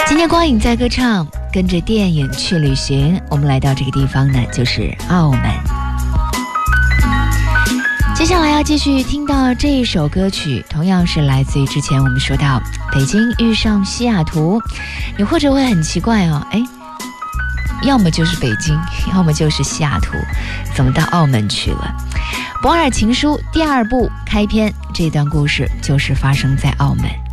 今天光影在歌唱，跟着电影去旅行，我们来到这个地方呢，就是澳门。接下来要继续听到这一首歌曲，同样是来自于之前我们说到北京遇上西雅图，你或者会很奇怪哦，要么就是北京，要么就是西雅图，怎么到澳门去了？《博尔情书》第2部开篇，这段故事就是发生在澳门。